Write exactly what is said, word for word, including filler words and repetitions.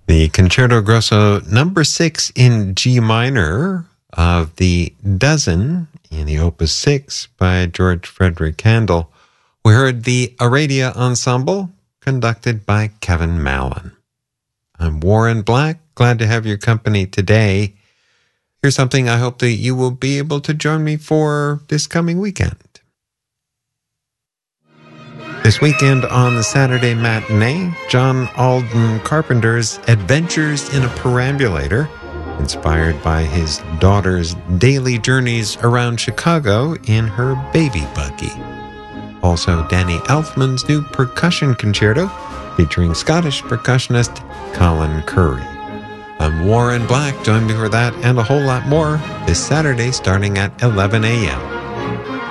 The Concerto Grosso number six in G minor of the Dozen in the Opus six by George Frederick Handel. We heard the Aradia Ensemble conducted by Kevin Mallon. I'm Warren Black, glad to have your company today. Here's something I hope that you will be able to join me for this coming weekend. This weekend on the Saturday matinee, John Alden Carpenter's Adventures in a Perambulator, inspired by his daughter's daily journeys around Chicago in her baby buggy. Also, Danny Elfman's new percussion concerto featuring Scottish percussionist Colin Curry. I'm Warren Black. Join me for that and a whole lot more this Saturday starting at eleven a.m.